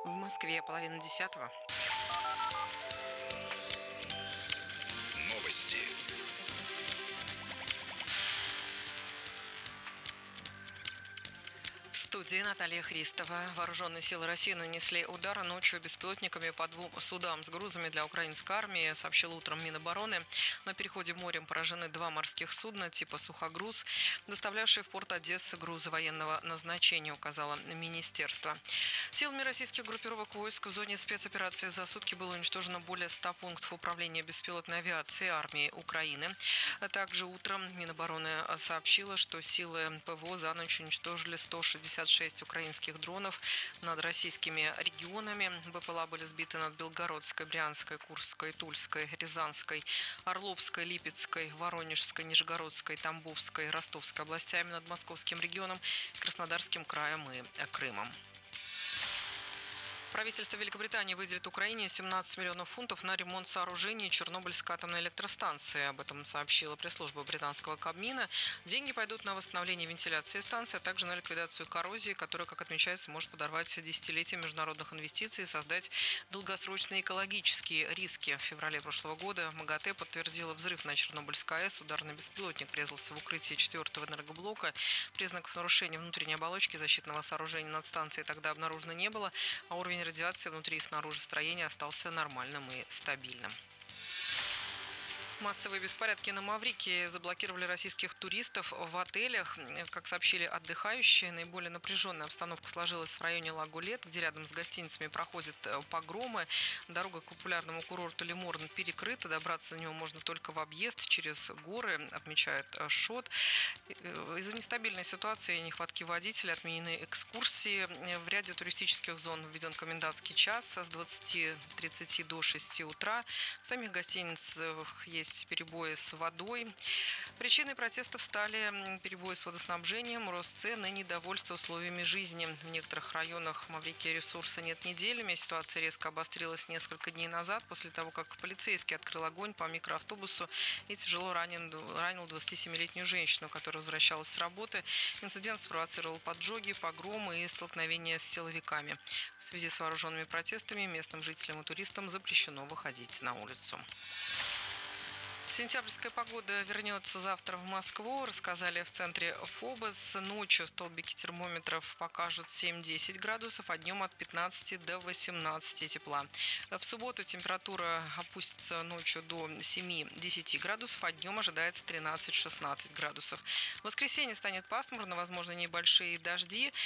В Москве 9:30. Новости. В студии Наталья Христова. Вооруженные силы России нанесли удар ночью беспилотниками по двум судам с грузами для украинской армии, сообщил утром Минобороны. На переходе морем поражены два морских судна типа «Сухогруз», доставлявшие в порт Одессы грузы военного назначения, указало министерство. Силами российских группировок войск в зоне спецоперации за сутки было уничтожено более 100 пунктов управления беспилотной авиации армии Украины. Также утром Минобороны сообщила, что силы ПВО за ночь уничтожили 166 украинских дронов над российскими регионами. БПЛА были сбиты над Белгородской, Брянской, Курской, Тульской, Рязанской, Орловской, Липецкой, Воронежской, Нижегородской, Тамбовской, Ростовской областями, над Московским регионом, Краснодарским краем и Крымом. Правительство Великобритании выделит Украине 17 миллионов фунтов на ремонт сооружений Чернобыльской атомной электростанции. Об этом сообщила пресс-служба британского Кабмина. Деньги пойдут на восстановление вентиляции станции, а также на ликвидацию коррозии, которая, как отмечается, может подорвать десятилетия международных инвестиций и создать долгосрочные экологические риски. В феврале прошлого года МАГАТЭ подтвердила взрыв на Чернобыльской АЭС. Ударный беспилотник врезался в укрытие 4-го энергоблока. Признаков нарушения внутренней оболочки защитного сооружения над станцией тогда обнаружено не было, а уровень радиации внутри и снаружи строения остался нормальным и стабильным. Массовые беспорядки на Маврикии заблокировали российских туристов в отелях. Как сообщили отдыхающие, наиболее напряженная обстановка сложилась в районе Лагулет, где рядом с гостиницами проходят погромы. Дорога к популярному курорту Лиморн перекрыта. Добраться до него можно только в объезд через горы, отмечает ШОТ. Из-за нестабильной ситуации и нехватки водителей отменены экскурсии. В ряде туристических зон введен комендантский час с 20:30 до 6 утра. В самих гостиницах есть перебои с водой. Причиной протестов стали перебои с водоснабжением, рост цен и недовольство условиями жизни. В некоторых районах Маврикии ресурса нет неделями. Ситуация резко обострилась несколько дней назад, после того, как полицейский открыл огонь по микроавтобусу и тяжело ранил 27-летнюю женщину, которая возвращалась с работы. Инцидент спровоцировал поджоги, погромы и столкновения с силовиками. В связи с вооруженными протестами местным жителям и туристам запрещено выходить на улицу. Сентябрьская погода вернется завтра в Москву, рассказали в центре ФОБОС. Ночью столбики термометров покажут 7-10 градусов, а днем от 15 до 18 тепла. В субботу температура опустится ночью до 7-10 градусов, а днем ожидается 13-16 градусов. В воскресенье станет пасмурно, возможно, небольшие дожди.